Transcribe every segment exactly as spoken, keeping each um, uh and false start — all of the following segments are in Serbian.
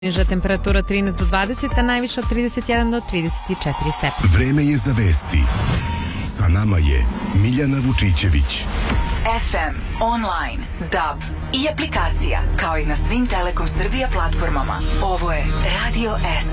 Niža temperatura trinaest do dvadeset, a najviša od trideset jedan do trideset četiri stepena. Vreme je za vesti. Sa nama je Miljana Vučićević. F M, online, D A B i aplikacija, kao i na Stream Telekom Srbija platformama. Ovo je Radio S.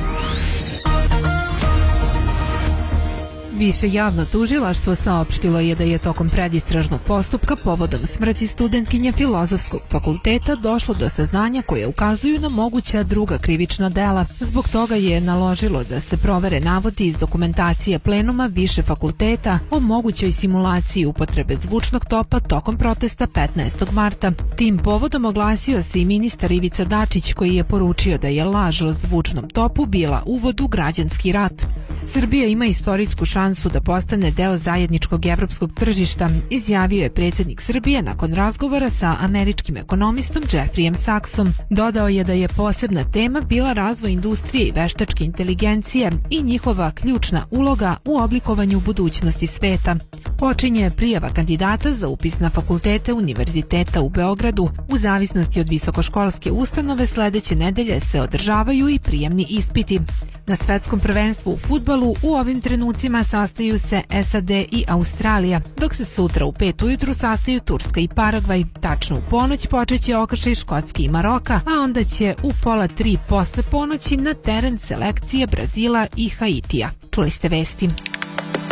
Više javno tužilaštvo saopštilo je da je tokom predistražnog postupka povodom smrti studentkinje Filozofskog fakulteta došlo do saznanja koje ukazuju na moguća druga krivična dela. Zbog toga je naložilo da se provere navodi iz dokumentacije plenuma više fakulteta o mogućoj simulaciji upotrebe zvučnog topa tokom protesta petnaestog marta. Tim povodom oglasio se i ministar Ivica Dačić, koji je poručio da je laž o zvučnom topu bila uvod u građanski rat. Srbija ima istorijsku šansu da postane deo zajedničkog evropskog tržišta, izjavio je predsjednik Srbije nakon razgovora sa američkim ekonomistom Jeffreyem Sachsom. Dodao je da je posebna tema bila razvoj industrije i veštačke inteligencije i njihova ključna uloga u oblikovanju budućnosti sveta. Počinje prijava kandidata za upis na fakultete Univerziteta u Beogradu. U zavisnosti od visokoškolske ustanove sledeće nedelje se održavaju i prijemni ispiti. Na svetskom prvenstvu u fudbalu u ovim trenucima sastaju se S A D i Australija, dok se sutra u pet ujutru sastaju Turska i Paragvaj. Tačno u ponoć počeće okršaj Škotske i Maroka, a onda će u pola tri posle ponoći na teren selekcije Brazila i Haitija. Čuli ste vesti.